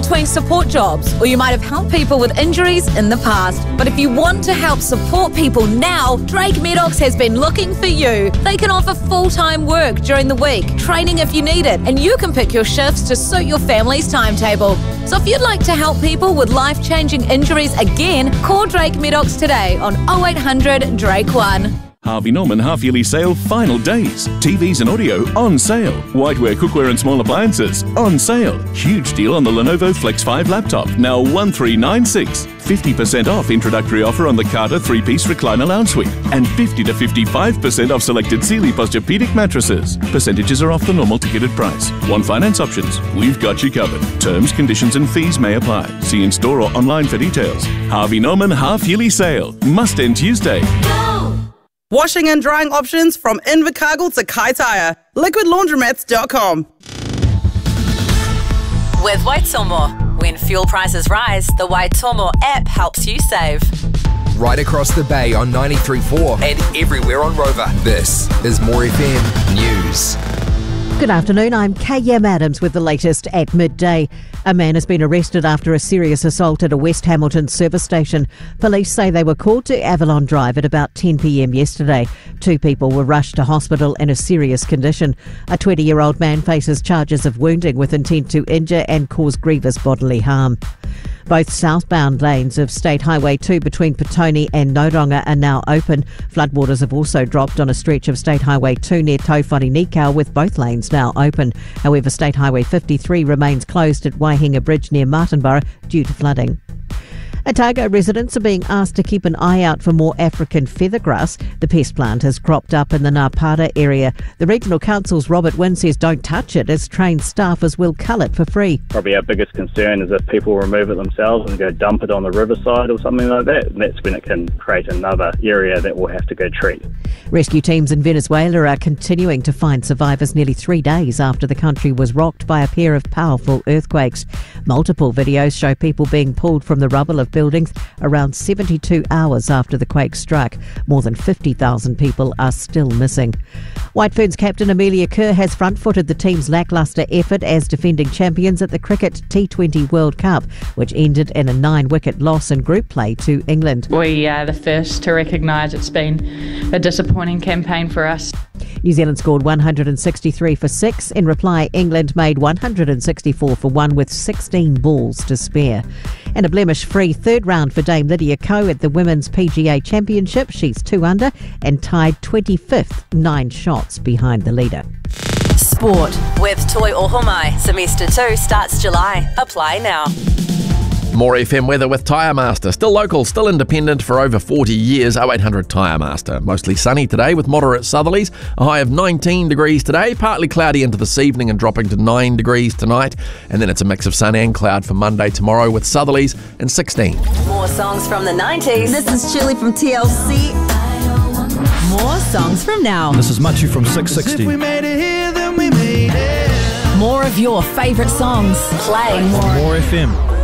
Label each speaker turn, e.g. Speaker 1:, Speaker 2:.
Speaker 1: between support jobs, or you might have helped people with injuries in the past. But if you want to help support people now, Drake Medox has been looking for you. They can offer full-time work during the week, training if you need it, and you can pick your shifts to suit your family's timetable. So if you'd like to help people with life-changing injuries again, call Drake Medox today on 0800 Drake 1.
Speaker 2: Harvey Norman half-yearly sale final days. TVs and audio on sale. Whiteware, cookware and small appliances on sale. Huge deal on the Lenovo Flex 5 laptop, now 1396. 50% off introductory offer on the Carter 3-piece recliner lounge suite. And 50 to 55% off selected Sealy Posturepedic mattresses. Percentages are off the normal ticketed price. Want finance options? We've got you covered. Terms, conditions and fees may apply. See in store or online for details. Harvey Norman half-yearly sale. Must end Tuesday.
Speaker 3: Washing and drying options from Invercargill to Kaitaia. Liquidlaundromats.com.
Speaker 4: With Waitomo. When fuel prices rise, the Waitomo app helps you save.
Speaker 5: Right across the bay on 93.4 and everywhere on Rover. This is More FM News.
Speaker 6: Good afternoon, I'm K.M. Adams with the latest at midday. A man has been arrested after a serious assault at a West Hamilton service station. Police say they were called to Avalon Drive at about 10 p.m. yesterday. 2 people were rushed to hospital in a serious condition. A 20-year-old man faces charges of wounding with intent to injure and cause grievous bodily harm. Both southbound lanes of State Highway 2 between Petone and Noronga are now open. Floodwaters have also dropped on a stretch of State Highway 2 near Tauwhare-Nikau, with both lanes now open. However, State Highway 53 remains closed at Waihinga Bridge near Martinborough due to flooding. Otago residents are being asked to keep an eye out for more African feathergrass. The pest plant has cropped up in the Ngāpara area. The Regional Council's Robert Wynne says don't touch it, as trained staffers will cull it for free.
Speaker 7: Probably our biggest concern is if people remove it themselves and go dump it on the riverside or something like that. That's when it can create another area that we'll have to go treat.
Speaker 6: Rescue teams in Venezuela are continuing to find survivors nearly 3 days after the country was rocked by a pair of powerful earthquakes. Multiple videos show people being pulled from the rubble of buildings around 72 hours after the quake struck. More than 50,000 people are still missing. White Ferns captain Amelia Kerr has front-footed the team's lacklustre effort as defending champions at the Cricket T20 World Cup, which ended in a 9-wicket loss in group play to England.
Speaker 8: We are the first to recognise it's been a disappointing campaign for us.
Speaker 6: New Zealand scored 163 for 6. In reply, England made 164 for 1 with 16 balls to spare. And a blemish-free third round for Dame Lydia Ko at the Women's PGA Championship. She's 2 under and tied 25th, 9 shots behind the leader.
Speaker 4: Sport with Toi Ohomai. Semester 2 starts July. Apply now.
Speaker 9: More FM weather with Tyre Master. Still local, still independent for over 40 years. 0800 Tyre Master. Mostly sunny today with moderate southerlies. A high of 19 degrees today. Partly cloudy into this evening and dropping to 9 degrees tonight. And then it's a mix of sun and cloud for Monday tomorrow with southerlies and 16.
Speaker 4: More songs from the 90s.
Speaker 10: This is Chili from TLC.
Speaker 1: More songs from now.
Speaker 11: This is Machu from 660.
Speaker 12: If we made it here, then we made it.
Speaker 1: More of your favourite songs.
Speaker 4: Playing
Speaker 11: More FM.